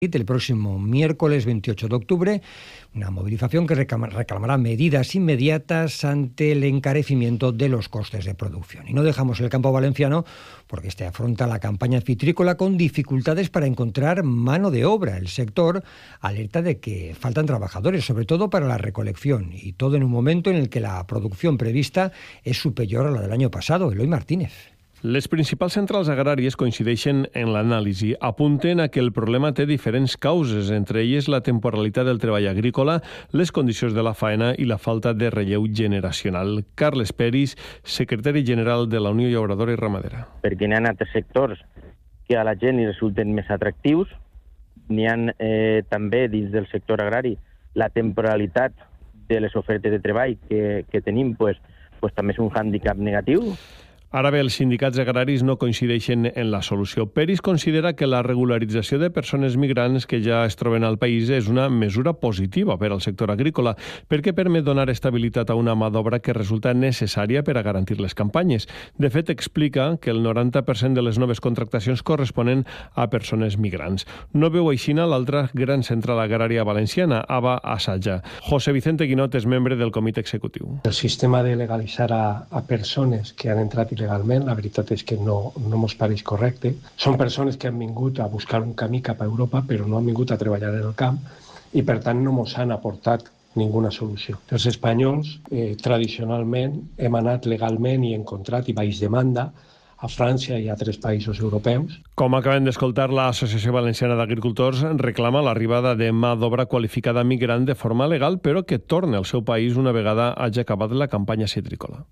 el próximo miércoles 28 de octubre, una movilización que reclamará medidas inmediatas ante el encarecimiento de los costes de producción. Y no dejamos el campo valenciano porque este afronta la campaña citrícola con dificultades para encontrar mano de obra. El sector alerta de que faltan trabajadores, sobre todo para la recolección, y todo en un momento en el que la producción prevista es superior a la del año pasado. Eloy Martínez. Les principals centrals agràries coincideixen en l'anàlisi. Apunten a que el problema té diferents causes, entre elles la temporalitat del treball agrícola, les condicions de la faena i la falta de relleu generacional. Carles Peris, secretari general de la Unió Llauradora i Ramadera. Perquè n'hi ha altres sectors que a la gent li resulten més atractius. N'hi ha també dins del sector agrari la temporalitat de les ofertes de treball que tenim pues també és un hàndicap negatiu. Ara bé, els sindicats agraris no coincideixen en la solució. Peris considera que la regularització de persones migrants que ja es troben al país és una mesura positiva per al sector agrícola, perquè permet donar estabilitat a una mà d'obra que resulta necessària per a garantir les campanyes. De fet, explica que el 90% de les noves contractacions corresponen a persones migrants. No veu aixina l'altra gran central agrària valenciana, ABA Assaja. José Vicente Guinot és membre del comitè executiu. El sistema de legalitzar a persones que han entrat legalment, la veritat és que no mos pareix correcte. Són persones que han vingut a buscar un camí cap a Europa, però no han vingut a treballar en el camp i, per tant, no mos han aportat ninguna solució. Els espanyols, tradicionalment, hem anat legalment i encontrat i baix demanda a França i a altres països europeus. Com acabem d'escoltar, l'Associació Valenciana d'Agricultors reclama l'arribada de mà d'obra qualificada migrant de forma legal, però que torni al seu país una vegada hagi acabat la campanya citrícola.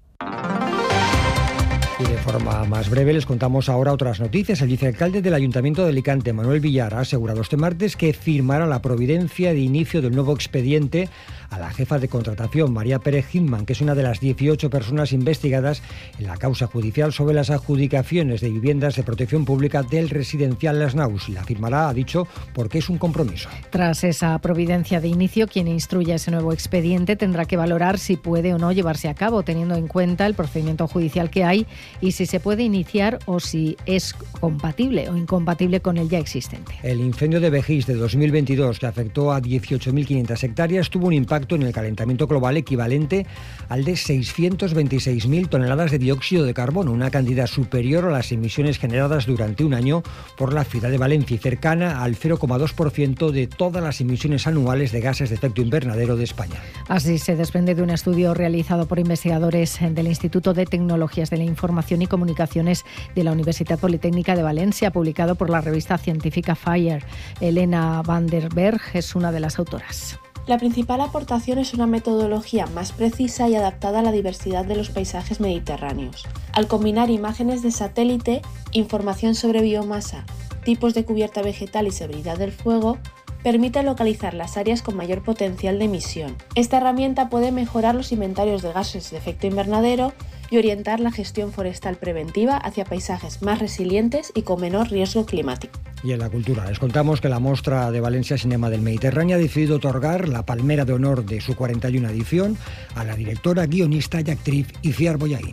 Y de forma más breve les contamos ahora otras noticias. El vicealcalde del Ayuntamiento de Alicante, Manuel Villar, ha asegurado este martes que firmará la providencia de inicio del nuevo expediente a la jefa de contratación, María Pérez Hindman, que es una de las 18 personas investigadas en la causa judicial sobre las adjudicaciones de viviendas de protección pública del residencial Las Naus. La firmará, ha dicho, porque es un compromiso. Tras esa providencia de inicio, quien instruya ese nuevo expediente tendrá que valorar si puede o no llevarse a cabo, teniendo en cuenta el procedimiento judicial que hay y si se puede iniciar o si es compatible o incompatible con el ya existente. El incendio de Begís de 2022, que afectó a 18.500 hectáreas, tuvo un impacto en el calentamiento global equivalente al de 626.000 toneladas de dióxido de carbono, una cantidad superior a las emisiones generadas durante un año por la ciudad de Valencia y cercana al 0,2% de todas las emisiones anuales de gases de efecto invernadero de España. Así se desprende de un estudio realizado por investigadores del Instituto de Tecnologías de la Información y Comunicaciones de la Universitat Politécnica de Valencia, publicado por la revista científica Fire. Elena van der Berg es una de las autoras. La principal aportación es una metodología más precisa y adaptada a la diversidad de los paisajes mediterráneos. Al combinar imágenes de satélite, información sobre biomasa, tipos de cubierta vegetal y severidad del fuego, permite localizar las áreas con mayor potencial de emisión. Esta herramienta puede mejorar los inventarios de gases de efecto invernadero y orientar la gestión forestal preventiva hacia paisajes más resilientes y con menor riesgo climático. Y en la cultura les contamos que la Mostra de Valencia Cinema del Mediterráneo ha decidido otorgar la Palmera de Honor de su 41 edición a la directora, guionista y actriz Iciar Boyaín.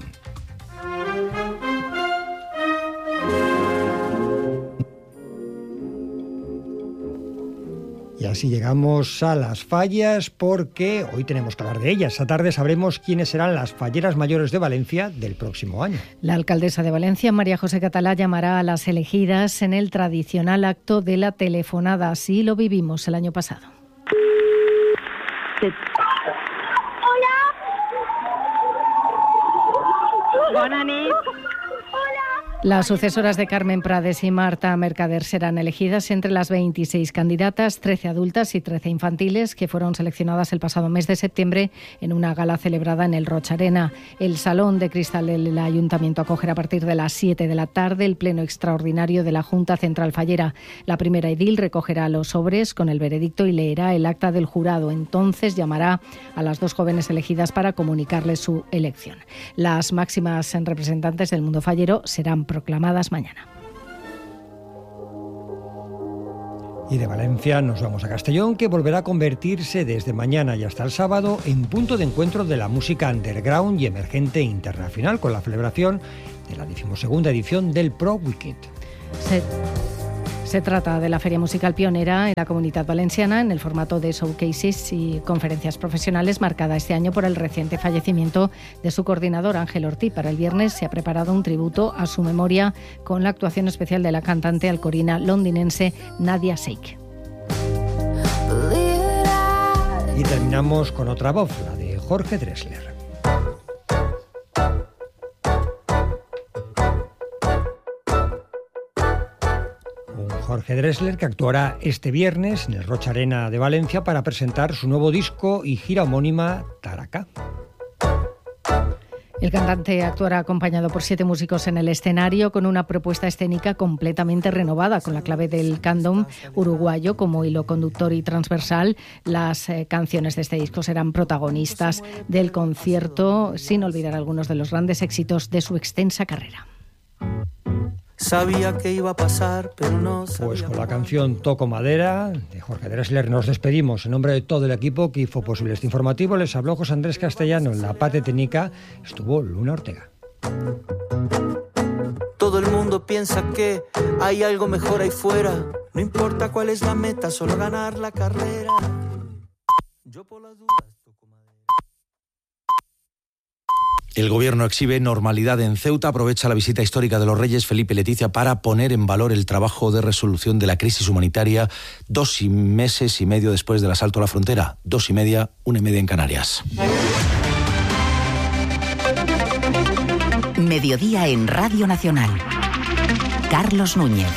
Y así llegamos a las fallas, porque hoy tenemos que hablar de ellas. Esta tarde sabremos quiénes serán las falleras mayores de Valencia del próximo año. La alcaldesa de Valencia, María José Catalá, llamará a las elegidas en el tradicional acto de la telefonada. Así lo vivimos el año pasado. Hola. Buenas noches. Las sucesoras de Carmen Prades y Marta Mercader serán elegidas entre las 26 candidatas, 13 adultas y 13 infantiles, que fueron seleccionadas el pasado mes de septiembre en una gala celebrada en el Roig Arena. El Salón de Cristal del Ayuntamiento acogerá a partir de las 7 de la tarde el pleno extraordinario de la Junta Central Fallera. La primera edil recogerá los sobres con el veredicto y leerá el acta del jurado. Entonces llamará a las dos jóvenes elegidas para comunicarles su elección. Las máximas representantes del mundo fallero serán proclamadas mañana. Y de Valencia nos vamos a Castellón, que volverá a convertirse desde mañana y hasta el sábado en punto de encuentro de la música underground y emergente internacional, con la celebración de la 12ª edición del Pro Weekend. Se trata de la feria musical pionera en la Comunitat Valenciana en el formato de showcases y conferencias profesionales, marcada este año por el reciente fallecimiento de su coordinador Ángel Ortí. Para el viernes se ha preparado un tributo a su memoria con la actuación especial de la cantante alcorina londinense Nadia Sheikh. Y terminamos con otra voz, la de Jorge Drexler. Jorge Drexler, que actuará este viernes en el Rocha Arena de Valencia para presentar su nuevo disco y gira homónima Taraka. El cantante actuará acompañado por 7 músicos en el escenario con una propuesta escénica completamente renovada, con la clave del candombe uruguayo como hilo conductor y transversal. Las canciones de este disco serán protagonistas del concierto, sin olvidar algunos de los grandes éxitos de su extensa carrera. Sabía que iba a pasar, pero no sabía. Pues con la canción Toco Madera de Jorge Drexler nos despedimos. En nombre de todo el equipo que hizo posible este informativo, les habló José Andrés Castellano. En la parte técnica estuvo Luna Ortega. Todo el mundo piensa que hay algo mejor ahí fuera. No importa cuál es la meta, solo ganar la carrera. Yo por las dudas toco madera. El Gobierno exhibe normalidad en Ceuta, aprovecha la visita histórica de los Reyes Felipe y Leticia para poner en valor el trabajo de resolución de la crisis humanitaria 2 meses y medio después del asalto a la frontera. 2:30, 1:30 en Canarias. Mediodía en Radio Nacional. Carlos Núñez.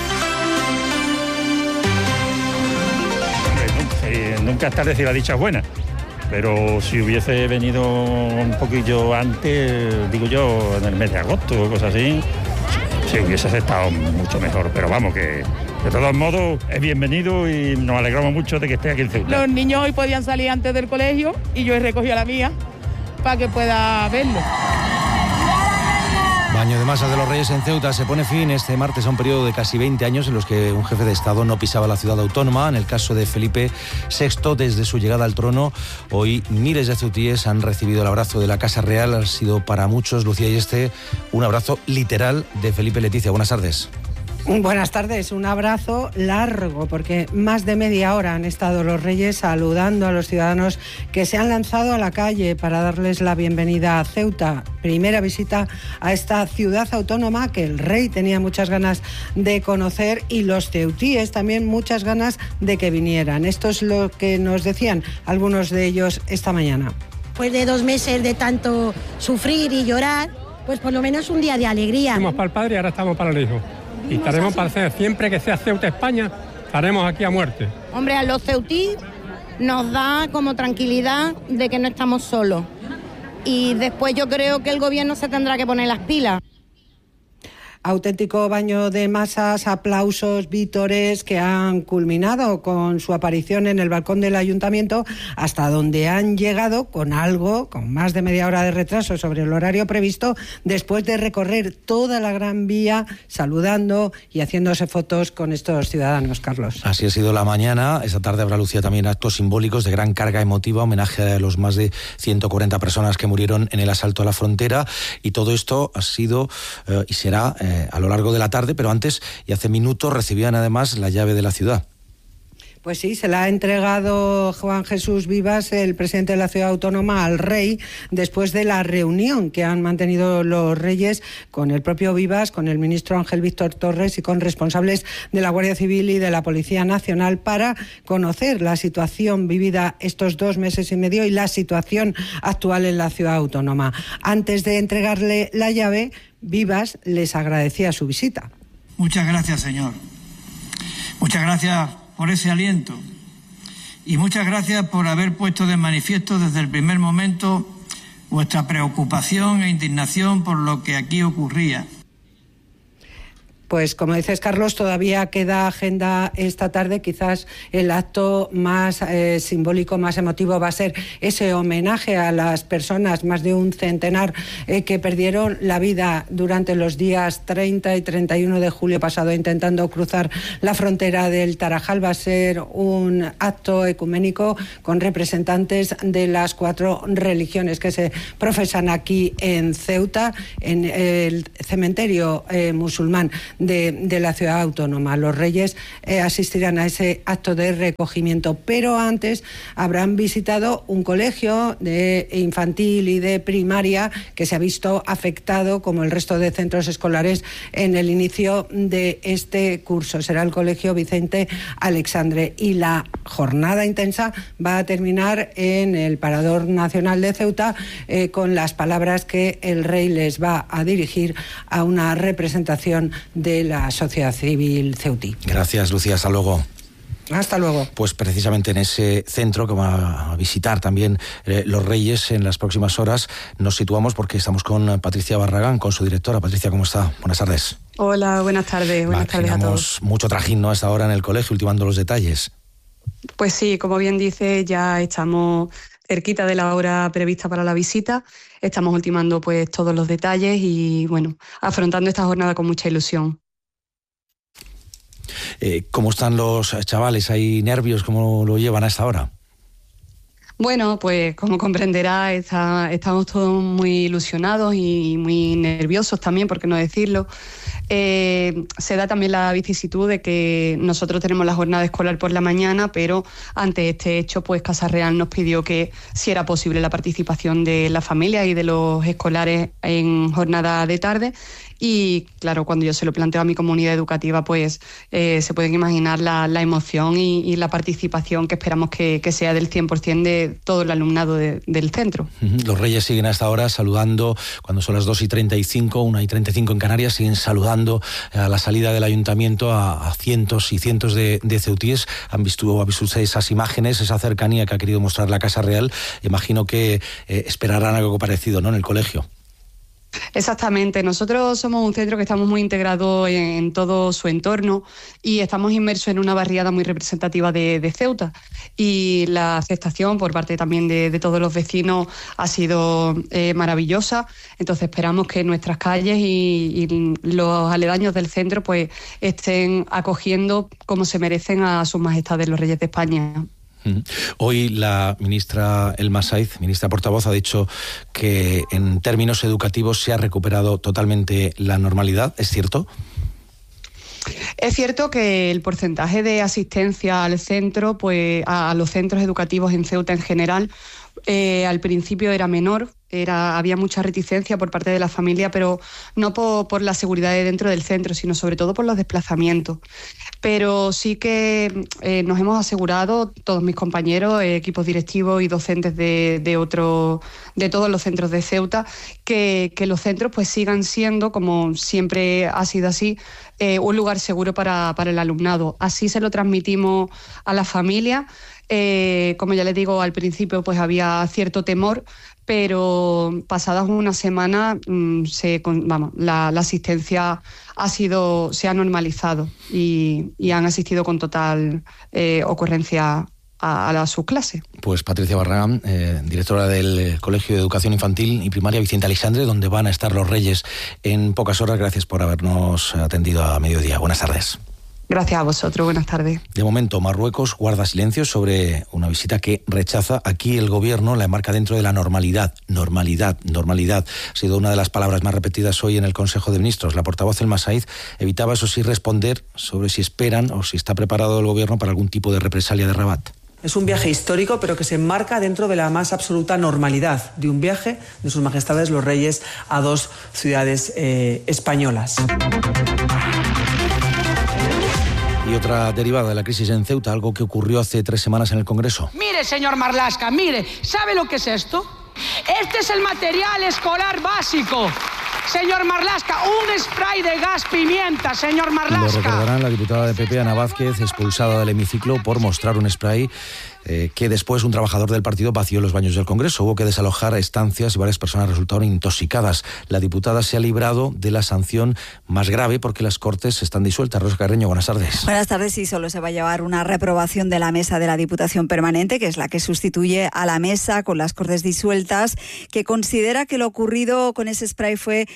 Nunca es tarde si la dicha es buena. Pero si hubiese venido un poquillo antes, digo yo, en el mes de agosto o cosas así, sí hubiese estado mucho mejor. Pero vamos, que de todos modos es bienvenido y nos alegramos mucho de que esté aquí en Ceuta. Los niños hoy podían salir antes del colegio y yo he recogido a la mía para que pueda verlo. Baño de masas de los Reyes en Ceuta. Se pone fin este martes a un periodo de casi 20 años en los que un jefe de Estado no pisaba la ciudad autónoma. En el caso de Felipe VI, desde su llegada al trono, hoy miles de ceutíes han recibido el abrazo de la Casa Real. Ha sido para muchos, Lucía Yeste, un abrazo literal de Felipe y Leticia. Buenas tardes. Buenas tardes, un abrazo largo porque más de media hora han estado los Reyes saludando a los ciudadanos que se han lanzado a la calle para darles la bienvenida a Ceuta. Primera visita a esta ciudad autónoma que el rey tenía muchas ganas de conocer y los ceutíes también muchas ganas de que vinieran. Esto es lo que nos decían algunos de ellos esta mañana. Pues de 2 meses de tanto sufrir y llorar, pues por lo menos un día de alegría. Estamos para el padre y ahora estamos para el hijo. Y estaremos para hacer, siempre que sea Ceuta España, estaremos aquí a muerte. Hombre, a los ceutí nos da como tranquilidad de que no estamos solos. Y después yo creo que el gobierno se tendrá que poner las pilas. Auténtico baño de masas, aplausos, vítores que han culminado con su aparición en el balcón del ayuntamiento, hasta donde han llegado con más de media hora de retraso sobre el horario previsto, después de recorrer toda la Gran Vía saludando y haciéndose fotos con estos ciudadanos, Carlos. Así ha sido la mañana. Esta tarde habrá lucido también actos simbólicos de gran carga emotiva, homenaje a los más de 140 personas que murieron en el asalto a la frontera, y todo esto ha sido y será a lo largo de la tarde, pero antes y hace minutos recibían además la llave de la ciudad. Pues sí, se la ha entregado Juan Jesús Vivas, el presidente de la ciudad autónoma, al rey, después de la reunión que han mantenido los Reyes con el propio Vivas, con el ministro Ángel Víctor Torres y con responsables de la Guardia Civil y de la Policía Nacional para conocer la situación vivida estos 2 meses y medio y la situación actual en la ciudad autónoma. Antes de entregarle la llave, Vivas les agradecía su visita. Muchas gracias, señor. Muchas gracias por ese aliento y muchas gracias por haber puesto de manifiesto desde el primer momento vuestra preocupación e indignación por lo que aquí ocurría. Pues como dices, Carlos, todavía queda agenda esta tarde. Quizás el acto más simbólico, más emotivo va a ser ese homenaje a las personas, más de un centenar, que perdieron la vida durante los días 30 y 31 de julio pasado intentando cruzar la frontera del Tarajal. Va a ser un acto ecuménico con representantes de las 4 religiones que se profesan aquí en Ceuta, en el cementerio musulmán de la ciudad autónoma. Los Reyes asistirán a ese acto de recogimiento, pero antes habrán visitado un colegio de infantil y de primaria que se ha visto afectado, como el resto de centros escolares, en el inicio de este curso. Será el Colegio Vicente Alexandre, y la jornada intensa va a terminar en el Parador Nacional de Ceuta con las palabras que el rey les va a dirigir a una representación de la sociedad civil ceutí. Gracias, Lucía. Hasta luego. Hasta luego. Pues precisamente en ese centro que va a visitar también los Reyes en las próximas horas nos situamos, porque estamos con Patricia Barragán, con su directora. Patricia, ¿cómo está? Buenas tardes. Hola, buenas tardes. Buenas tardes a todos. Mucho trajín, ¿no?, a esta hora en el colegio, ultimando los detalles. Pues sí, como bien dice, ya estamos cerquita de la hora prevista para la visita. Estamos ultimando pues todos los detalles y, bueno, afrontando esta jornada con mucha ilusión. ¿Cómo están los chavales? ¿Hay nervios? ¿Cómo lo llevan a esta hora? Bueno, pues como comprenderá, estamos todos muy ilusionados y muy nerviosos también, por qué no decirlo. Se da también la vicisitud de que nosotros tenemos la jornada escolar por la mañana, pero ante este hecho, pues Casa Real nos pidió que si era posible la participación de la familia y de los escolares en jornada de tarde. Y claro, cuando yo se lo planteo a mi comunidad educativa, pues se pueden imaginar la emoción y la participación que esperamos que sea del 100% de todo el alumnado del centro. Los Reyes siguen hasta ahora saludando, cuando son las 2:35, 1:35 en Canarias, siguen saludando a la salida del ayuntamiento a cientos y cientos de ceutíes. ¿Ha visto usted esas imágenes, esa cercanía que ha querido mostrar la Casa Real? Imagino que esperarán algo parecido, ¿no?, en el colegio. Exactamente, nosotros somos un centro que estamos muy integrados en todo su entorno y estamos inmersos en una barriada muy representativa de Ceuta, y la aceptación por parte también de todos los vecinos ha sido maravillosa. Entonces esperamos que nuestras calles y los aledaños del centro pues estén acogiendo como se merecen a sus majestades los Reyes de España. Hoy la ministra Elma Saiz, ministra portavoz, ha dicho que en términos educativos se ha recuperado totalmente la normalidad. ¿Es cierto? Es cierto que el porcentaje de asistencia al centro, pues a los centros educativos en Ceuta en general, al principio era menor. Había mucha reticencia por parte de la familia, pero no por la seguridad de dentro del centro, sino sobre todo por los desplazamientos. Pero sí que nos hemos asegurado, todos mis compañeros, equipos directivos y docentes de todos los centros de Ceuta, que los centros pues sigan siendo, como siempre ha sido así, un lugar seguro para el alumnado. Así se lo transmitimos a la familia. Como ya les digo, al principio pues había cierto temor, pero pasadas una semana la asistencia se ha normalizado y han asistido con total ocurrencia a sus clases. Pues Patricia Barragán, directora del Colegio de Educación Infantil y Primaria Vicente Alexandre, donde van a estar los Reyes en pocas horas. Gracias por habernos atendido a mediodía. Buenas tardes. Gracias a vosotros, buenas tardes. De momento, Marruecos guarda silencio sobre una visita que rechaza. Aquí el gobierno la enmarca dentro de la normalidad. Normalidad. Ha sido una de las palabras más repetidas hoy en el Consejo de Ministros. La portavoz Elma Saiz evitaba, eso sí, responder sobre si esperan o si está preparado el gobierno para algún tipo de represalia de Rabat. Es un viaje histórico, pero que se enmarca dentro de la más absoluta normalidad de un viaje de sus majestades los Reyes a dos ciudades españolas. Y otra derivada de la crisis en Ceuta, algo que ocurrió hace 3 semanas en el Congreso. Mire, señor Marlaska, mire, ¿sabe lo que es esto? Este es el material escolar básico. Señor Marlaska, un spray de gas pimienta, señor Marlaska. Lo recordarán, la diputada de PP, Ana Vázquez, expulsada del hemiciclo por mostrar un spray que después un trabajador del partido vació los baños del Congreso. Hubo que desalojar estancias y varias personas resultaron intoxicadas. La diputada se ha librado de la sanción más grave porque las Cortes están disueltas. Rosa Carreño, buenas tardes. Buenas tardes. Sí, solo se va a llevar una reprobación de la mesa de la Diputación Permanente, que es la que sustituye a la mesa con las Cortes disueltas, que considera que lo ocurrido con ese spray fue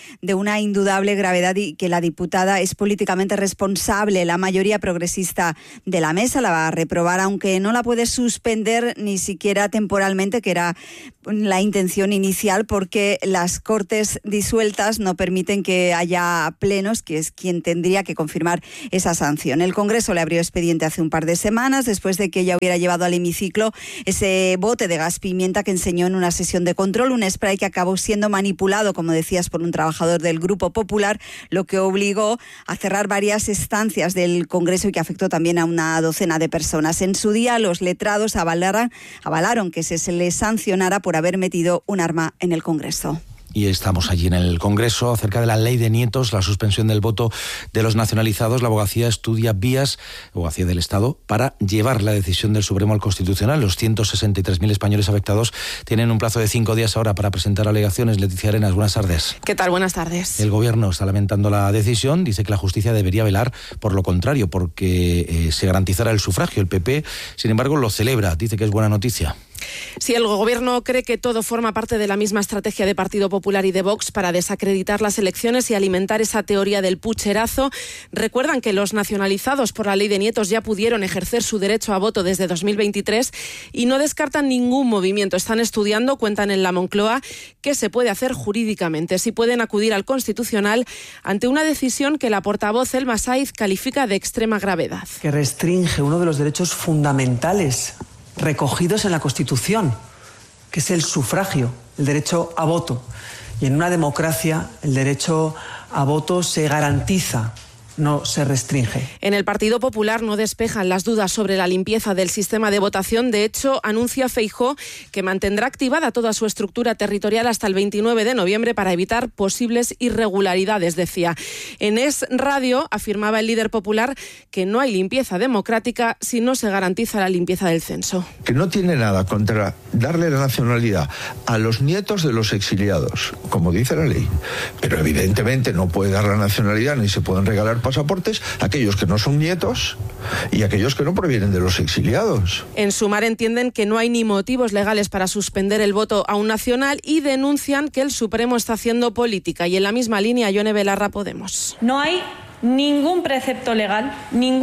de una indudable gravedad y que la diputada es políticamente responsable. La mayoría progresista de la mesa la va a reprobar, aunque no la puede suspender ni siquiera temporalmente, que era la intención inicial, porque las Cortes disueltas no permiten que haya plenos, que es quien tendría que confirmar esa sanción. El Congreso le abrió expediente hace un par de semanas, después de que ella hubiera llevado al hemiciclo ese bote de gas pimienta que enseñó en una sesión de control, un spray que acabó siendo manipulado, como decías, por un trabajador del Grupo Popular, lo que obligó a cerrar varias estancias del Congreso y que afectó también a una docena de personas. En su día, los letrados avalaron que se les sancionara por haber metido un arma en el Congreso. Y estamos allí en el Congreso acerca de la ley de nietos, la suspensión del voto de los nacionalizados. La abogacía estudia vías, abogacía del Estado, para llevar la decisión del Supremo al Constitucional. Los 163.000 españoles afectados tienen un plazo de 5 días ahora para presentar alegaciones. Leticia Arenas, buenas tardes. ¿Qué tal? Buenas tardes. El Gobierno está lamentando la decisión, dice que la justicia debería velar por lo contrario, porque se garantizara el sufragio. El PP, sin embargo, lo celebra, dice que es buena noticia. Si el Gobierno cree que todo forma parte de la misma estrategia de Partido Popular y de Vox para desacreditar las elecciones y alimentar esa teoría del pucherazo. Recuerdan que los nacionalizados por la ley de nietos ya pudieron ejercer su derecho a voto desde 2023 y no descartan ningún movimiento. Están estudiando, cuentan en la Moncloa, qué se puede hacer jurídicamente, si pueden acudir al Constitucional ante una decisión que la portavoz Elma Saiz califica de extrema gravedad. Que restringe uno de los derechos fundamentales recogidos en la Constitución, que es el sufragio, el derecho a voto. Y en una democracia el derecho a voto se garantiza, no se restringe. En el Partido Popular no despejan las dudas sobre la limpieza del sistema de votación. De hecho, anuncia Feijóo que mantendrá activada toda su estructura territorial hasta el 29 de noviembre para evitar posibles irregularidades, decía. En Es Radio afirmaba el líder popular que no hay limpieza democrática si no se garantiza la limpieza del censo. Que no tiene nada contra darle la nacionalidad a los nietos de los exiliados, como dice la ley, pero evidentemente no puede dar la nacionalidad ni se pueden regalar pasaportes a aquellos que no son nietos y aquellos que no provienen de los exiliados. En Sumar entienden que no hay ni motivos legales para suspender el voto a un nacional y denuncian que el Supremo está haciendo política. Y en la misma línea, Ione Belarra, Podemos. No hay ningún precepto legal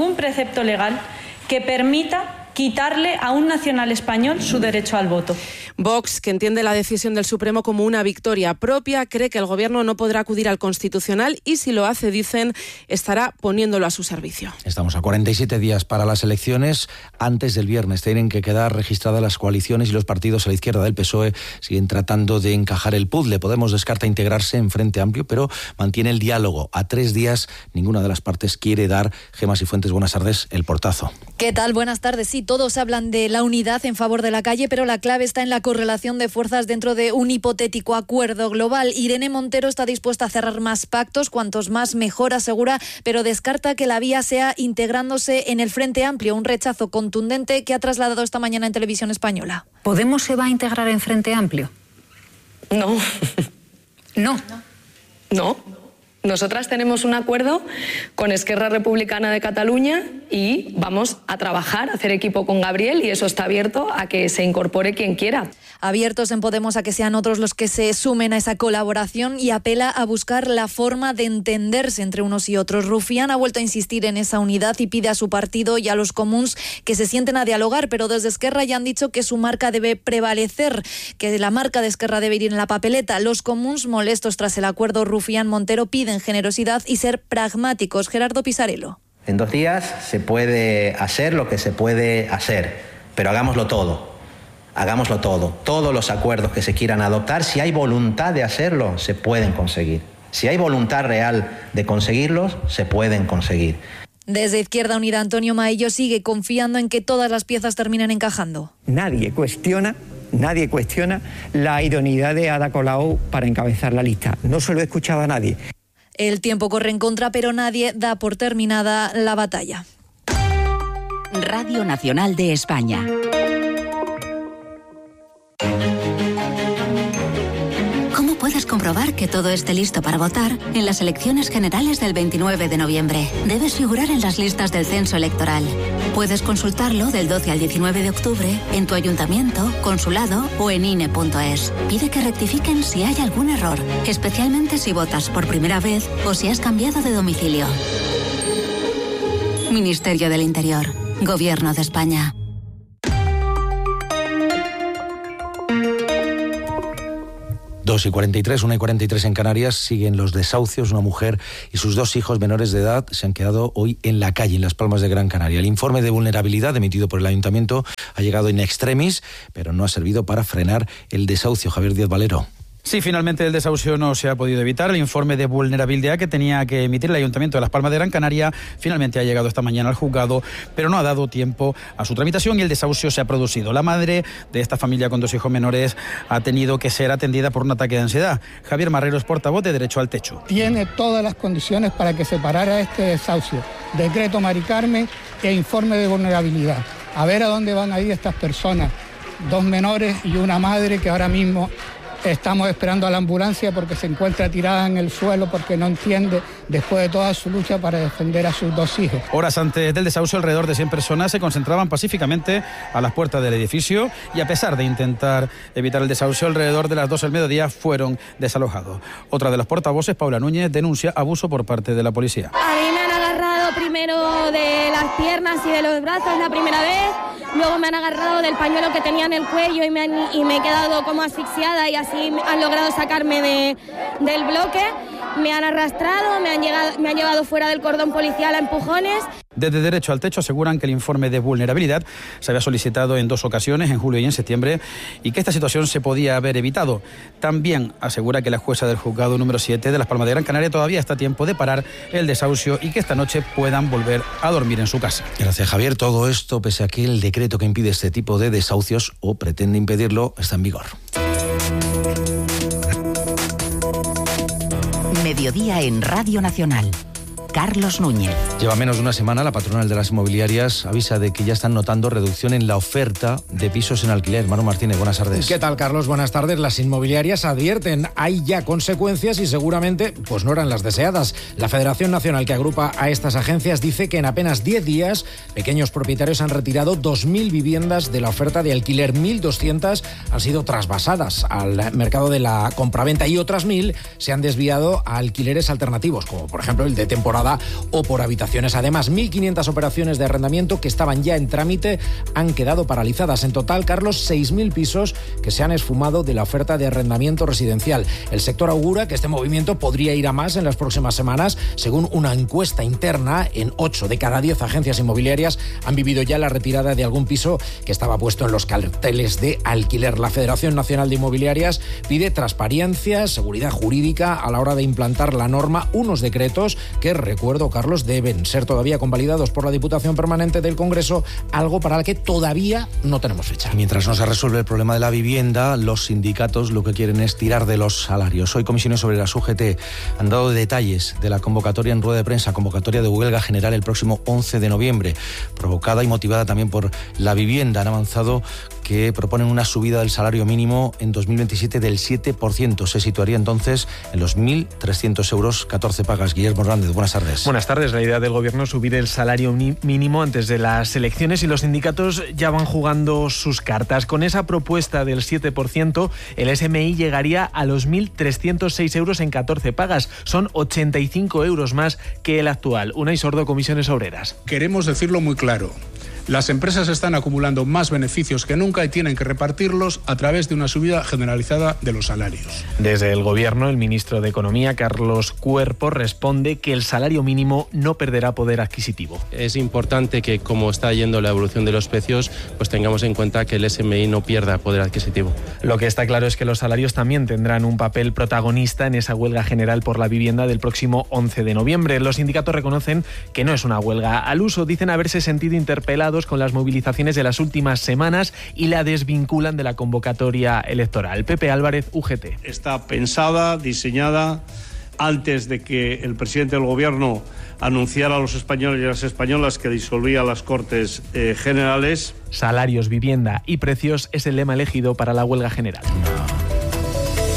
que permita quitarle a un nacional español su derecho al voto. Vox, que entiende la decisión del Supremo como una victoria propia, cree que el Gobierno no podrá acudir al Constitucional y si lo hace, dicen, estará poniéndolo a su servicio. Estamos a 47 días para las elecciones. Antes del viernes tienen que quedar registradas las coaliciones y los partidos a la izquierda del PSOE siguen tratando de encajar el puzzle. Podemos descarta integrarse en Frente Amplio, pero mantiene el diálogo. A 3 días, ninguna de las partes quiere dar, Gemma Sifuentes, buenas tardes, el portazo. ¿Qué tal? Buenas tardes. Sí, todos hablan de la unidad en favor de la calle, pero la clave está en la correlación de fuerzas dentro de un hipotético acuerdo global. Irene Montero está dispuesta a cerrar más pactos, cuantos más mejor, asegura, pero descarta que la vía sea integrándose en el Frente Amplio, un rechazo contundente que ha trasladado esta mañana en Televisión Española. ¿Podemos se va a integrar en Frente Amplio? No. No. No. Nosotras tenemos un acuerdo con Esquerra Republicana de Cataluña y vamos a trabajar, a hacer equipo con Gabriel y eso está abierto a que se incorpore quien quiera. Abiertos en Podemos a que sean otros los que se sumen a esa colaboración y apela a buscar la forma de entenderse entre unos y otros. Rufián ha vuelto a insistir en esa unidad y pide a su partido y a los comuns que se sienten a dialogar, pero desde Esquerra ya han dicho que su marca debe prevalecer, que la marca de Esquerra debe ir en la papeleta. Los comuns, molestos tras el acuerdo Rufián-Montero, piden generosidad y ser pragmáticos. Gerardo Pisarello. En 2 días se puede hacer lo que se puede hacer, pero hagámoslo todo. Hagámoslo todo. Todos los acuerdos que se quieran adoptar, si hay voluntad de hacerlo, se pueden conseguir. Si hay voluntad real de conseguirlos, se pueden conseguir. Desde Izquierda Unida, Antonio Maillo sigue confiando en que todas las piezas terminen encajando. Nadie cuestiona la idoneidad de Ada Colau para encabezar la lista. No se lo he escuchado a nadie. El tiempo corre en contra, pero nadie da por terminada la batalla. Radio Nacional de España. ¿Cómo puedes comprobar comprobar que todo esté listo para votar en las elecciones generales del 29 de noviembre. Debes figurar en las listas del censo electoral. Puedes consultarlo del 12 al 19 de octubre en tu ayuntamiento, consulado o en INE.es. Pide que rectifiquen si hay algún error, especialmente si votas por primera vez o si has cambiado de domicilio. Ministerio del Interior. Gobierno de España. Dos y 43, 1:43 en Canarias, siguen los desahucios. Una mujer y sus 2 hijos menores de edad se han quedado hoy en la calle, en Las Palmas de Gran Canaria. El informe de vulnerabilidad emitido por el Ayuntamiento ha llegado in extremis, pero no ha servido para frenar el desahucio. Javier Díaz Valero. Sí, finalmente el desahucio no se ha podido evitar. El informe de vulnerabilidad que tenía que emitir el Ayuntamiento de Las Palmas de Gran Canaria finalmente ha llegado esta mañana al juzgado, pero no ha dado tiempo a su tramitación y el desahucio se ha producido. La madre de esta familia con 2 hijos menores ha tenido que ser atendida por un ataque de ansiedad. Javier Marrero es portavoz de Derecho al Techo. Tiene todas las condiciones para que se parara este desahucio. Decreto Mari Carmen e informe de vulnerabilidad. A ver a dónde van a ir estas personas. 2 menores y una madre que ahora mismo estamos esperando a la ambulancia porque se encuentra tirada en el suelo porque no entiende, después de toda su lucha para defender a sus 2 hijos. Horas antes del desahucio, alrededor de 100 personas se concentraban pacíficamente a las puertas del edificio y a pesar de intentar evitar el desahucio, alrededor de las 12 del mediodía fueron desalojados. Otra de las portavoces, Paula Núñez, denuncia abuso por parte de la policía. A mí me han agarrado primero de las piernas y de los brazos la primera vez, luego me han agarrado del pañuelo que tenía en el cuello y me he quedado como asfixiada y así han logrado sacarme del bloque. Me han arrastrado, me han llevado fuera del cordón policial a empujones. Desde Derecho al Techo aseguran que el informe de vulnerabilidad se había solicitado en 2 ocasiones, en julio y en septiembre, y que esta situación se podía haber evitado. También asegura que la jueza del juzgado número 7 de Las Palmas de Gran Canaria todavía está a tiempo de parar el desahucio y que esta noche puedan volver a dormir en su casa. Gracias, Javier. Todo esto pese a que el decreto que impide este tipo de desahucios, o pretende impedirlo, está en vigor. Mediodía en Radio Nacional. Carlos Núñez. Lleva menos de una semana, la patronal de las inmobiliarias avisa de que ya están notando reducción en la oferta de pisos en alquiler. Manu Martínez, buenas tardes. ¿Qué tal, Carlos? Buenas tardes. Las inmobiliarias advierten, hay ya consecuencias y seguramente pues no eran las deseadas. La Federación Nacional que agrupa a estas agencias dice que en apenas 10 días pequeños propietarios han retirado 2.000 viviendas de la oferta de alquiler. 1.200 han sido trasvasadas al mercado de la compraventa y otras 1.000 se han desviado a alquileres alternativos, como por ejemplo el de temporada o por habitaciones. Además, 1.500 operaciones de arrendamiento que estaban ya en trámite han quedado paralizadas. En total, Carlos, 6.000 pisos que se han esfumado de la oferta de arrendamiento residencial. El sector augura que este movimiento podría ir a más en las próximas semanas. Según una encuesta interna, en 8 de cada 10 agencias inmobiliarias han vivido ya la retirada de algún piso que estaba puesto en los carteles de alquiler. La Federación Nacional de Inmobiliarias pide transparencia, seguridad jurídica a la hora de implantar la norma, unos decretos que, recuerdo, Carlos, deben ser todavía convalidados por la Diputación Permanente del Congreso, algo para el que todavía no tenemos fecha. Mientras no se resuelve el problema de la vivienda, los sindicatos lo que quieren es tirar de los salarios. Hoy comisiones sobre la UGT han dado detalles de la convocatoria en rueda de prensa, convocatoria de huelga general el próximo 11 de noviembre, provocada y motivada también por la vivienda. Han avanzado que proponen una subida del salario mínimo en 2027 del 7%. Se situaría entonces en los 1.300 euros, 14 pagas. Guillermo Hernández, buenas tardes. Buenas tardes. La idea del Gobierno es subir el salario mínimo antes de las elecciones y los sindicatos ya van jugando sus cartas. Con esa propuesta del 7%, el SMI llegaría a los 1.306 euros en 14 pagas. Son 85 euros más que el actual. Unai Sordo, Comisiones Obreras. Queremos decirlo muy claro. Las empresas están acumulando más beneficios que nunca y tienen que repartirlos a través de una subida generalizada de los salarios. Desde el Gobierno, el ministro de Economía, Carlos Cuerpo, responde que el salario mínimo no perderá poder adquisitivo. Es importante que, como está yendo la evolución de los precios, pues tengamos en cuenta que el SMI no pierda poder adquisitivo. Lo que está claro es que los salarios también tendrán un papel protagonista en esa huelga general por la vivienda del próximo 11 de noviembre. Los sindicatos reconocen que no es una huelga al uso, dicen haberse sentido interpelados con las movilizaciones de las últimas semanas y la desvinculan de la convocatoria electoral. Pepe Álvarez, UGT. Está pensada, diseñada antes de que el presidente del Gobierno anunciara a los españoles y a las españolas que disolvía las Cortes Generales. Salarios, vivienda y precios es el lema elegido para la huelga general.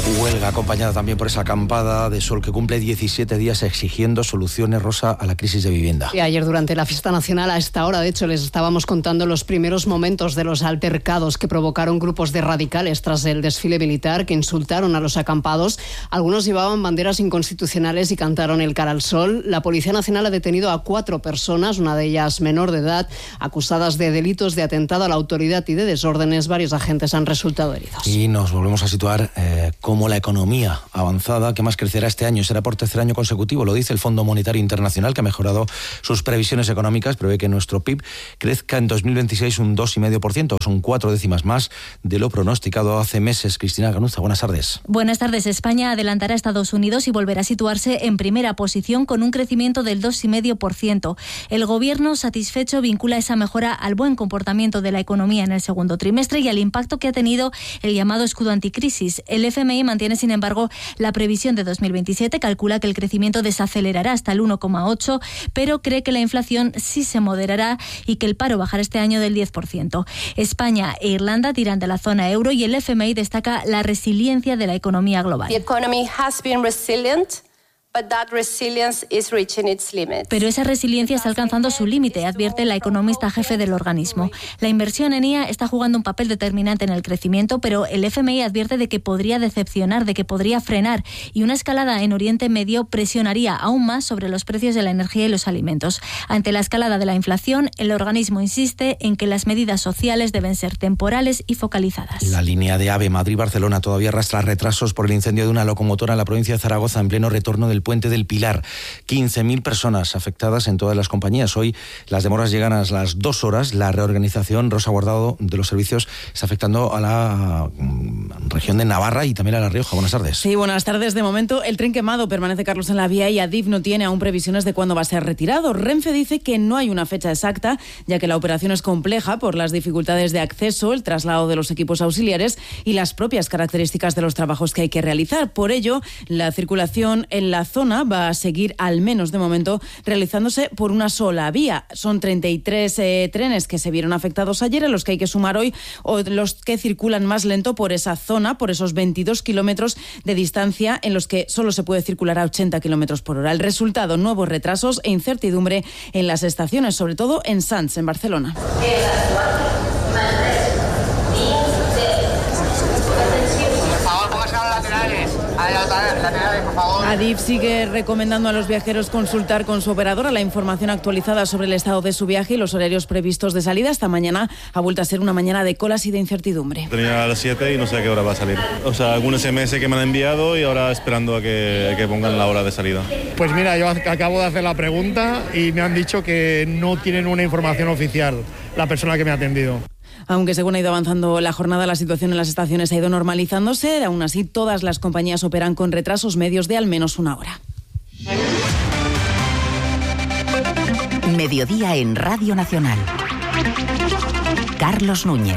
Huelga acompañada también por esa acampada de sol que cumple 17 días exigiendo soluciones, Rosa, a la crisis de vivienda. Y ayer durante la fiesta nacional, a esta hora, de hecho, les estábamos contando los primeros momentos de los altercados que provocaron grupos de radicales tras el desfile militar que insultaron a los acampados. Algunos llevaban banderas inconstitucionales y cantaron el cara al sol. La Policía Nacional ha detenido a 4 personas, una de ellas menor de edad, acusadas de delitos de atentado a la autoridad y de desórdenes. Varios agentes han resultado heridos. Y nos volvemos a situar como la economía avanzada que más crecerá este año. Será por tercer año consecutivo, lo dice el Fondo Monetario Internacional, que ha mejorado sus previsiones económicas. Prevé que nuestro PIB crezca en 2026 un 2,5%. Son 4 décimas más de lo pronosticado hace meses. Cristina Ganuza, buenas tardes. Buenas tardes. España adelantará a Estados Unidos y volverá a situarse en primera posición con un crecimiento del 2,5%. El Gobierno, satisfecho, vincula esa mejora al buen comportamiento de la economía en el segundo trimestre y al impacto que ha tenido el llamado escudo anticrisis. El FMI mantiene, sin embargo, la previsión de 2027, calcula que el crecimiento desacelerará hasta el 1,8%, pero cree que la inflación sí se moderará y que el paro bajará este año del 10%. España e Irlanda tiran de la zona euro y el FMI destaca la resiliencia de la economía global. The economy has been resilient. Pero esa resiliencia está alcanzando su límite, advierte la economista jefe del organismo. La inversión en IA está jugando un papel determinante en el crecimiento, pero el FMI advierte de que podría decepcionar, de que podría frenar, y una escalada en Oriente Medio presionaría aún más sobre los precios de la energía y los alimentos. Ante la escalada de la inflación, el organismo insiste en que las medidas sociales deben ser temporales y focalizadas. La línea de AVE Madrid-Barcelona todavía arrastra retrasos por el incendio de una locomotora en la provincia de Zaragoza en pleno retorno del Puente del Pilar. 15.000 personas afectadas en todas las compañías. Hoy las demoras llegan a las 2 horas. La reorganización, Rosa Guardado, de los servicios está afectando a la región de Navarra y también a La Rioja. Buenas tardes. Sí, buenas tardes. De momento, el tren quemado permanece, Carlos, en la vía y Adif no tiene aún previsiones de cuándo va a ser retirado. Renfe dice que no hay una fecha exacta, ya que la operación es compleja por las dificultades de acceso, el traslado de los equipos auxiliares y las propias características de los trabajos que hay que realizar. Por ello, la circulación en la zona va a seguir, al menos de momento, realizándose por una sola vía. Son 33 trenes que se vieron afectados ayer, a los que hay que sumar hoy los que circulan más lento por esa zona, por esos 22 kilómetros de distancia en los que solo se puede circular a 80 kilómetros por hora. El resultado, nuevos retrasos e incertidumbre en las estaciones, sobre todo en Sants, en Barcelona. Adif sigue recomendando a los viajeros consultar con su operadora la información actualizada sobre el estado de su viaje y los horarios previstos de salida. Esta mañana ha vuelto a ser una mañana de colas y de incertidumbre. Tenía a las 7 y no sé a qué hora va a salir. O sea, algún SMS que me han enviado y ahora esperando a que pongan la hora de salida. Pues mira, yo acabo de hacer la pregunta y me han dicho que no tienen una información oficial la persona que me ha atendido. Aunque según ha ido avanzando la jornada, la situación en las estaciones ha ido normalizándose. Aún así, todas las compañías operan con retrasos medios de al menos una hora. Mediodía en Radio Nacional. Carlos Núñez.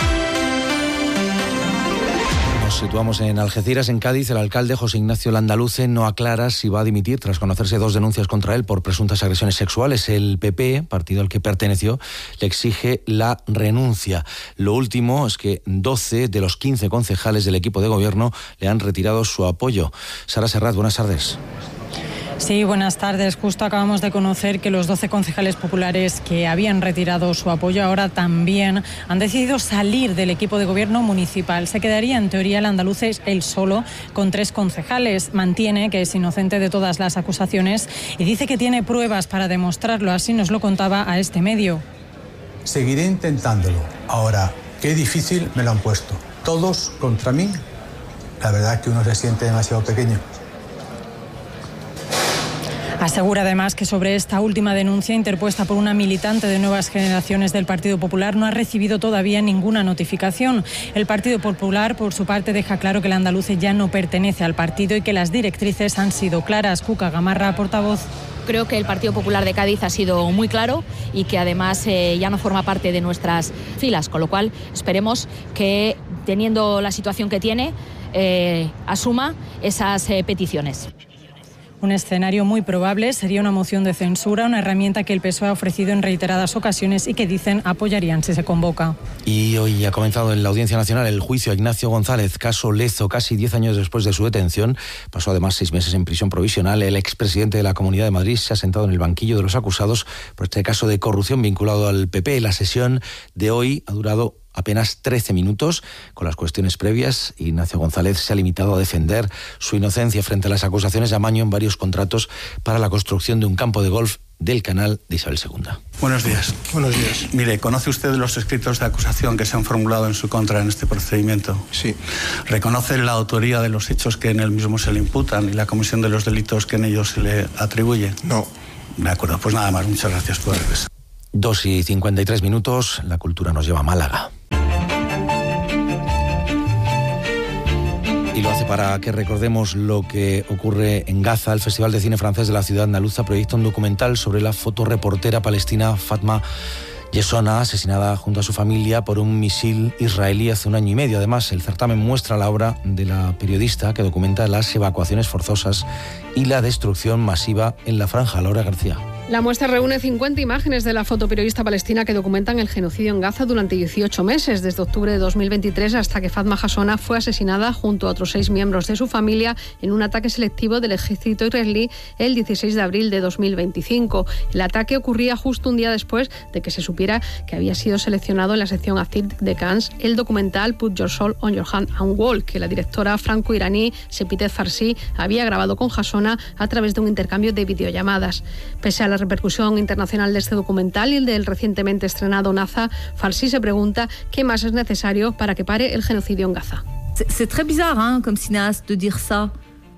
Nos situamos en Algeciras, en Cádiz. El alcalde José Ignacio Landaluce no aclara si va a dimitir tras conocerse 2 denuncias contra él por presuntas agresiones sexuales. El PP, partido al que perteneció, le exige la renuncia. Lo último es que 12 de los 15 concejales del equipo de gobierno le han retirado su apoyo. Sara Serrat, buenas tardes. Sí, buenas tardes. Justo acabamos de conocer que los 12 concejales populares que habían retirado su apoyo ahora también han decidido salir del equipo de gobierno municipal. Se quedaría en teoría el andaluz él solo con 3 concejales. Mantiene que es inocente de todas las acusaciones y dice que tiene pruebas para demostrarlo. Así nos lo contaba a este medio. Seguiré intentándolo. Ahora, qué difícil me lo han puesto. Todos contra mí. La verdad es que uno se siente demasiado pequeño. Asegura además que sobre esta última denuncia interpuesta por una militante de Nuevas Generaciones del Partido Popular no ha recibido todavía ninguna notificación. El Partido Popular, por su parte, deja claro que el andaluz ya no pertenece al partido y que las directrices han sido claras. Cuca Gamarra, portavoz. Creo que el Partido Popular de Cádiz ha sido muy claro y que además ya no forma parte de nuestras filas, con lo cual esperemos que, teniendo la situación que tiene, asuma esas peticiones. Un escenario muy probable sería una moción de censura, una herramienta que el PSOE ha ofrecido en reiteradas ocasiones y que dicen apoyarían si se convoca. Y hoy ha comenzado en la Audiencia Nacional el juicio a Ignacio González, caso Lezo. Casi 10 años después de su detención, pasó además 6 meses en prisión provisional. El expresidente de la Comunidad de Madrid se ha sentado en el banquillo de los acusados por este caso de corrupción vinculado al PP. La sesión de hoy ha durado apenas 13 minutos. Con las cuestiones previas, Ignacio González se ha limitado a defender su inocencia frente a las acusaciones de amaño en varios contratos para la construcción de un campo de golf del canal de Isabel II. Buenos días. Buenos días. Mire, ¿conoce usted los escritos de acusación que se han formulado en su contra en este procedimiento? Sí. ¿Reconoce la autoría de los hechos que en él mismo se le imputan y la comisión de los delitos que en ellos se le atribuye? No. De acuerdo, pues nada más. Muchas gracias por regresar. 2:53, la cultura nos lleva a Málaga. Y lo hace para que recordemos lo que ocurre en Gaza. El Festival de Cine Francés de la ciudad andaluza proyecta un documental sobre la fotoreportera palestina Fatma Yesona, asesinada junto a su familia por un misil israelí hace 1 año y medio. Además, el certamen muestra la obra de la periodista que documenta las evacuaciones forzosas y la destrucción masiva en la franja. Laura García. La muestra reúne 50 imágenes de la fotoperiodista palestina que documentan el genocidio en Gaza durante 18 meses, desde octubre de 2023 hasta que Fatma Yesona fue asesinada junto a otros 6 miembros de su familia en un ataque selectivo del ejército israelí el 16 de abril de 2025. El ataque ocurría justo un día después de que se supiera que había sido seleccionado en la sección Acid de Cannes el documental Put Your Soul on Your Hand and Walk, que la directora franco-iraní Sepideh Farsi había grabado con Yesona a través de un intercambio de videollamadas. Pese a la repercusión internacional de este documental y el del recientemente estrenado Naza, Farsi se pregunta qué más es necesario para que pare el genocidio en Gaza. C'est très bizarre, comme cinéaste, de dire ça.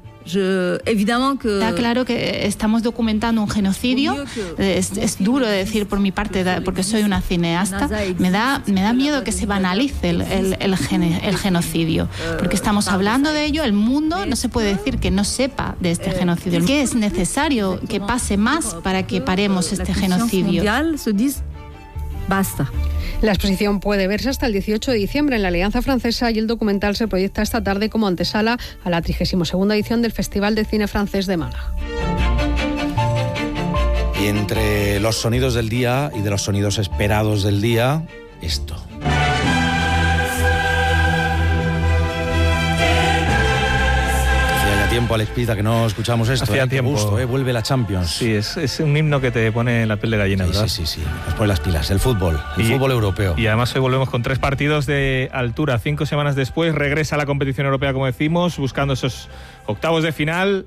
Está claro que estamos documentando un genocidio. Es duro de decir por mi parte, porque soy una cineasta. Me da miedo que se banalice el genocidio, porque estamos hablando de ello. El mundo no se puede decir que no sepa de este genocidio. ¿Qué es necesario que pase más para que paremos este genocidio? Basta. La exposición puede verse hasta el 18 de diciembre en la Alianza Francesa y el documental se proyecta esta tarde como antesala a la 32ª edición del Festival de Cine Francés de Málaga. Y entre los sonidos del día y de los sonidos esperados del día, esto. Tiempo, Alex Pita, que no escuchamos esto. Hacía tiempo. Gusto, vuelve la Champions. Sí, es un himno que te pone la piel de gallina, ¿verdad? Sí. Nos pone las pilas. El fútbol europeo. Y además hoy volvemos con 3 partidos de altura. 5 semanas después regresa a la competición europea, como decimos, buscando esos octavos de final.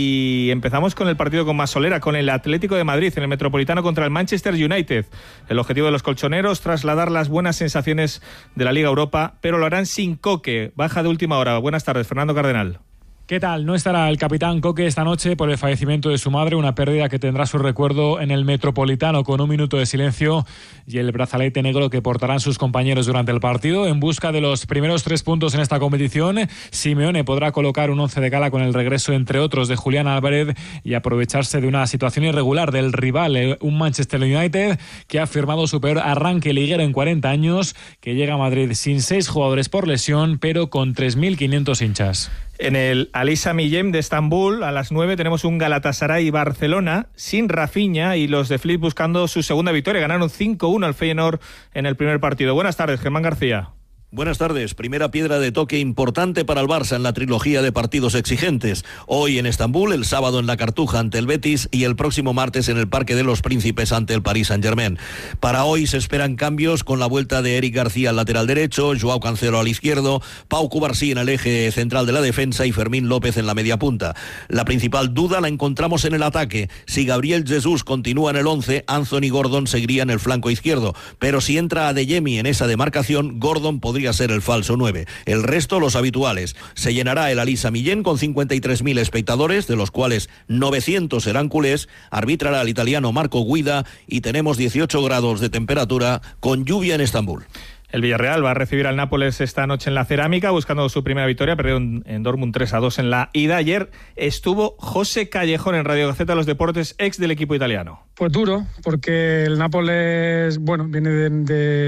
Y empezamos con el partido con más solera, con el Atlético de Madrid en el Metropolitano contra el Manchester United. El objetivo de los colchoneros, trasladar las buenas sensaciones de la Liga Europa, pero lo harán sin Coque. Baja de última hora. Buenas tardes, Fernando Cardenal. ¿Qué tal? No estará el capitán Coque esta noche por el fallecimiento de su madre, una pérdida que tendrá su recuerdo en el Metropolitano con un minuto de silencio y el brazalete negro que portarán sus compañeros durante el partido. En busca de los primeros 3 puntos en esta competición, Simeone podrá colocar un 11 de gala con el regreso, entre otros, de Julián Álvarez y aprovecharse de una situación irregular del rival, un Manchester United que ha firmado su peor arranque liguero en 40 años, que llega a Madrid sin 6 jugadores por lesión, pero con 3.500 hinchas. En el Ali Sami Yen de Estambul, a las 9 tenemos un Galatasaray Barcelona sin Rafinha y los de Flick buscando su segunda victoria. Ganaron 5-1 al Feyenoord en el primer partido. Buenas tardes, Germán García. Buenas tardes. Primera piedra de toque importante para el Barça en la trilogía de partidos exigentes. Hoy en Estambul, el sábado en la Cartuja ante el Betis y el próximo martes en el Parque de los Príncipes ante el Paris Saint-Germain. Para hoy se esperan cambios con la vuelta de Eric García al lateral derecho, Joao Cancelo al izquierdo, Pau Cubarsí en el eje central de la defensa y Fermín López en la media punta. La principal duda la encontramos en el ataque. Si Gabriel Jesús continúa en el 11, Anthony Gordon seguiría en el flanco izquierdo. Pero si entra Adeyemi en esa demarcación, Gordon podría ser el falso 9. El resto, los habituales. Se llenará el Ali Sami Yen con 53.000 espectadores, de los cuales 900 serán culés. Arbitrará el italiano Marco Guida y tenemos 18 grados de temperatura con lluvia en Estambul. El Villarreal va a recibir al Nápoles esta noche en la Cerámica, buscando su primera victoria. Perdió en Dortmund 3-2 en la ida. Ayer estuvo José Callejón en Radio Gaceta de los Deportes, ex del equipo italiano. Pues duro, porque el Nápoles, viene de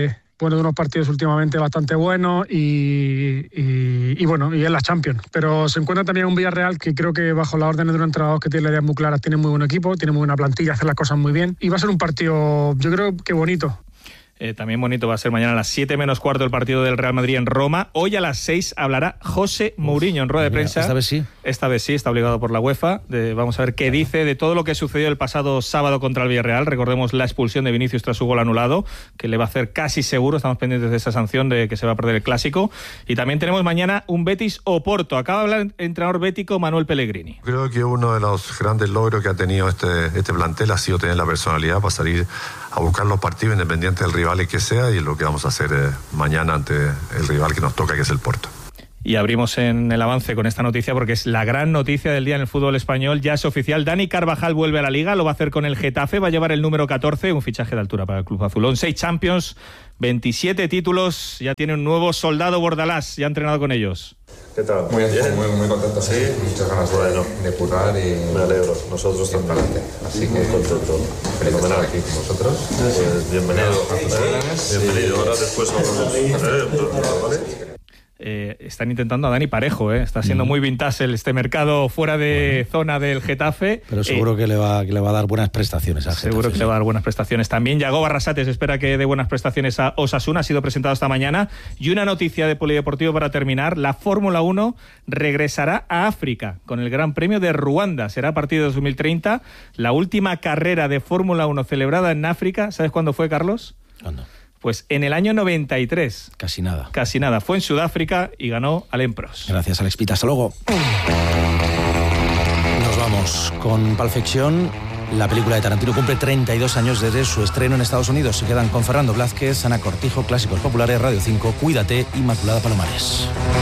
de unos partidos últimamente bastante buenos y bueno, y es la Champions. Pero se encuentra también un Villarreal que creo que bajo las órdenes de un entrenador que tiene las ideas muy claras, tiene muy buen equipo, tiene muy buena plantilla, hace las cosas muy bien y va a ser un partido, yo creo que bonito. También bonito va a ser mañana a las 7:15 el partido del Real Madrid en Roma. Hoy a las 6 hablará José Mourinho en rueda de prensa. Esta vez sí. Esta vez sí, está obligado por la UEFA. Vamos a ver qué dice de todo lo que sucedió el pasado sábado contra el Villarreal. Recordemos la expulsión de Vinicius tras su gol anulado, que le va a hacer casi seguro, estamos pendientes de esa sanción de que se va a perder el Clásico. Y también tenemos mañana un Betis-Oporto. Acaba de hablar el entrenador bético Manuel Pellegrini. Creo que uno de los grandes logros que ha tenido este plantel ha sido tener la personalidad para salir a buscar los partidos independientes del rival que sea, y lo que vamos a hacer mañana ante el rival que nos toca, que es el Porto. Y abrimos en el avance con esta noticia porque es la gran noticia del día en el fútbol español. Ya es oficial, Dani Carvajal vuelve a la Liga, lo va a hacer con el Getafe, va a llevar el número 14, un fichaje de altura para el club azulón. 6 Champions, 27 títulos, ya tiene un nuevo soldado Bordalás, ya ha entrenado con ellos. ¿Qué tal? Muy contento, sí. Muchas ganas de currar y... Me alegro, nosotros también. Así que muy contento. Fenomenal aquí con vosotros. Pues bienvenido. Bienvenido. Ahora después ¿vale? Están intentando a Dani Parejo, está siendo muy vintage este mercado fuera de zona del Getafe. Pero seguro que le va a dar buenas prestaciones al Getafe. Seguro que le va a dar buenas prestaciones. También Yago Arrasate se espera que dé buenas prestaciones a Osasuna, ha sido presentado esta mañana. Y una noticia de polideportivo para terminar, la Fórmula 1 regresará a África con el Gran Premio de Ruanda. Será a partir de 2030 la última carrera de Fórmula 1 celebrada en África. ¿Sabes cuándo fue, Carlos? ¿Cuándo? Pues en el año 93. Casi nada. Casi nada. Fue en Sudáfrica y ganó Alain Prost. Gracias, Alex Pita. Hasta luego. Nos vamos con Pulp Fiction. La película de Tarantino cumple 32 años desde su estreno en Estados Unidos. Se quedan con Fernando Blázquez, Ana Cortijo, Clásicos Populares, Radio 5, Cuídate, Inmaculada Palomares.